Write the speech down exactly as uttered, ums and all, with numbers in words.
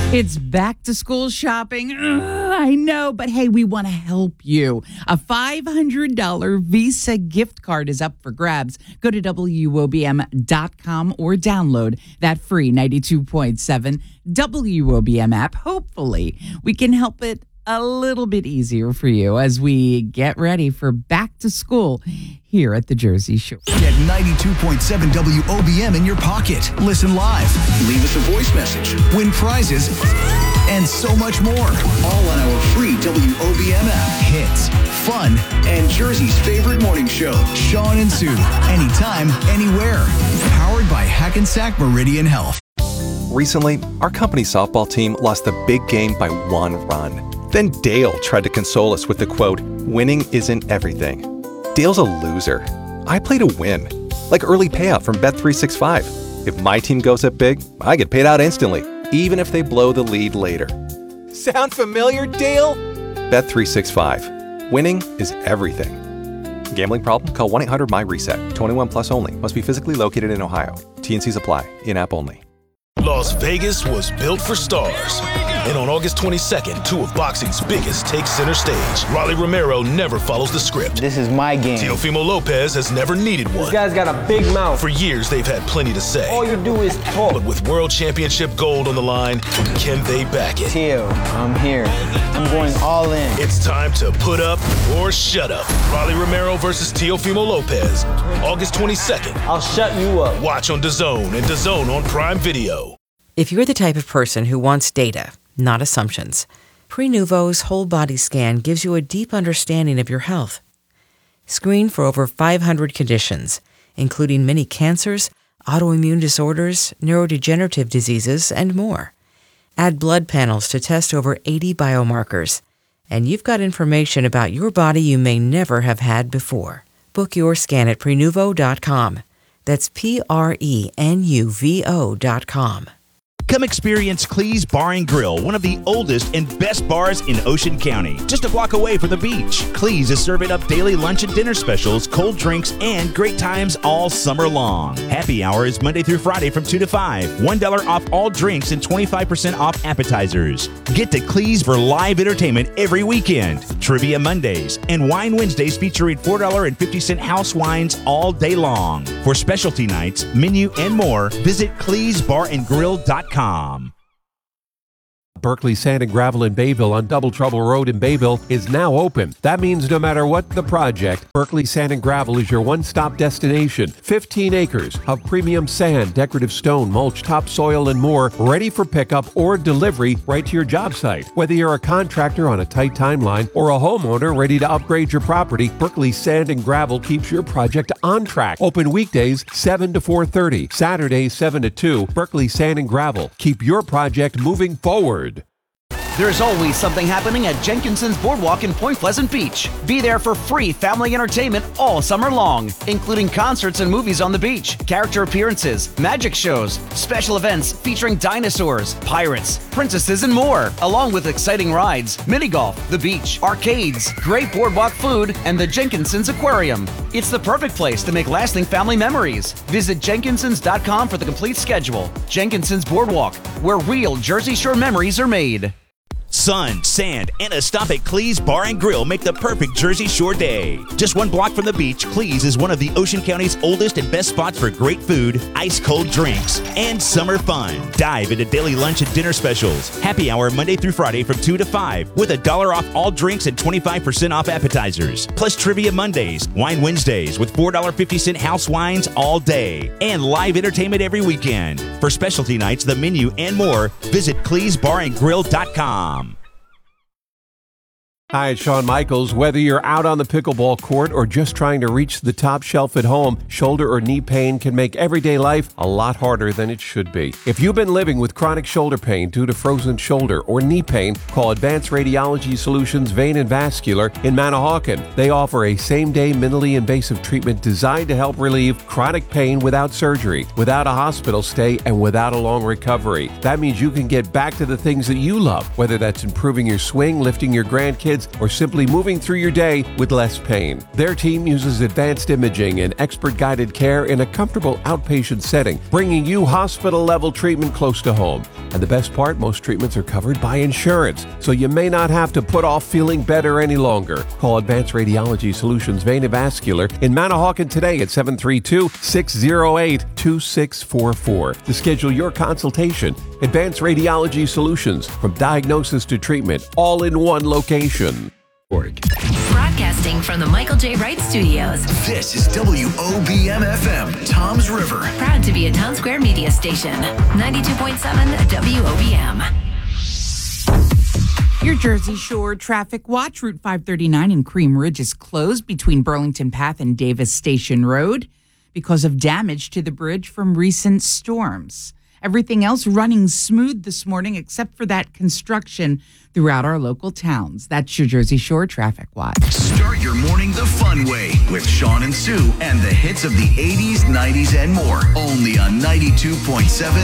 It's back to school shopping. Ugh, I know, but hey, we want to help you. A five hundred dollars Visa gift card is up for grabs. Go to W O B M dot com or download that free ninety-two point seven W O B M app. Hopefully, we can help it a little bit easier for you as we get ready for back to school here at the Jersey Shore. Get ninety-two point seven W O B M in your pocket. Listen live. Leave us a voice message. Win prizes. And so much more. All on our free W O B M app. Hits, fun, and Jersey's favorite morning show. Sean and Sue. Anytime, anywhere. Powered by Hackensack Meridian Health. Recently, our company softball team lost the big game by one run. Then Dale tried to console us with the quote, "Winning isn't everything." Dale's a loser. I play to win. Like early payout from Bet three sixty-five. If my team goes up big, I get paid out instantly, even if they blow the lead later. Sound familiar, Dale? Bet three sixty-five. Winning is everything. Gambling problem? Call one eight hundred M Y reset. twenty-one plus only. Must be physically located in Ohio. T and Cs apply. In-app only. Las Vegas was built for stars. And on August twenty-second, two of boxing's biggest take center stage. Rolly Romero never follows the script. This is my game. Teofimo Lopez has never needed one. This guy's got a big mouth. For years, they've had plenty to say. All you do is talk. But with World Championship gold on the line, can they back it? Teo, I'm here. I'm going all in. It's time to put up or shut up. Rolly Romero versus Teofimo Lopez. August twenty-second. I'll shut you up. Watch on DAZN and DAZN on Prime Video. If you're the type of person who wants data, not assumptions, Prenuvo's whole body scan gives you a deep understanding of your health. Screen for over five hundred conditions, including many cancers, autoimmune disorders, neurodegenerative diseases, and more. Add blood panels to test over eighty biomarkers, and you've got information about your body you may never have had before. Book your scan at Prenuvo dot com. That's P R E N U V O dot com. Come experience Clee's Bar and Grill, one of the oldest and best bars in Ocean County, just a block away from the beach. Clee's is serving up daily lunch and dinner specials, cold drinks, and great times all summer long. Happy hour is Monday through Friday from two to five. one dollar off all drinks and twenty-five percent off appetizers. Get to Clee's for live entertainment every weekend. Trivia Mondays and Wine Wednesdays featuring four dollars and fifty cents house wines all day long. For specialty nights, menu, and more, visit Clee's Bar and Grill dot com. Berkeley Sand and Gravel in Bayville on Double Trouble Road in Bayville is now open. That means no matter what the project, Berkeley Sand and Gravel is your one-stop destination. fifteen acres of premium sand, decorative stone, mulch, topsoil, and more, ready for pickup or delivery right to your job site. Whether you're a contractor on a tight timeline or a homeowner ready to upgrade your property, Berkeley Sand and Gravel keeps your project on track. Open weekdays seven to four thirty, Saturdays seven to two. Berkeley Sand and Gravel. Keep your project moving forward. There's always something happening at Jenkinson's Boardwalk in Point Pleasant Beach. Be there for free family entertainment all summer long, including concerts and movies on the beach, character appearances, magic shows, special events featuring dinosaurs, pirates, princesses, and more, along with exciting rides, mini golf, the beach, arcades, great boardwalk food, and the Jenkinson's Aquarium. It's the perfect place to make lasting family memories. Visit Jenkinsons dot com for the complete schedule. Jenkinson's Boardwalk, where real Jersey Shore memories are made. Sun, sand, and a stop at Clee's Bar and Grill make the perfect Jersey Shore day. Just one block from the beach, Clee's is one of the Ocean County's oldest and best spots for great food, ice-cold drinks, and summer fun. Dive into daily lunch and dinner specials. Happy hour Monday through Friday from two to five with a dollar off all drinks and twenty-five percent off appetizers. Plus Trivia Mondays, Wine Wednesdays with four dollars and fifty cents house wines all day. And live entertainment every weekend. For specialty nights, the menu, and more, visit Clee's Bar and Grill dot com. Hi, it's Shawn Michaels. Whether you're out on the pickleball court or just trying to reach the top shelf at home, shoulder or knee pain can make everyday life a lot harder than it should be. If you've been living with chronic shoulder pain due to frozen shoulder or knee pain, call Advanced Radiology Solutions Vein and Vascular in Manahawkin. They offer a same-day minimally invasive treatment designed to help relieve chronic pain without surgery, without a hospital stay, and without a long recovery. That means you can get back to the things that you love, whether that's improving your swing, lifting your grandkids, kids, or simply moving through your day with less pain. Their team uses advanced imaging and expert-guided care in a comfortable outpatient setting, bringing you hospital-level treatment close to home. And the best part, most treatments are covered by insurance, so you may not have to put off feeling better any longer. Call Advanced Radiology Solutions Vein and Vascular in Manahawkin today at seven three two, six zero eight, two six four four to schedule your consultation. Advanced Radiology Solutions, from diagnosis to treatment, all in one location. Broadcasting from the Michael J. Wright Studios. This is W O B M F M, Toms River. Proud to be a Town Square media station. ninety-two point seven W O B M. Your Jersey Shore traffic watch. Route five thirty-nine in Cream Ridge is closed between Burlington Path and Davis Station Road because of damage to the bridge from recent storms. Everything else running smooth this morning except for that construction throughout our local towns. That's your Jersey Shore traffic watch. Start your morning the fun way with Sean and Sue and the hits of the eighties, nineties, and more. Only on ninety-two point seven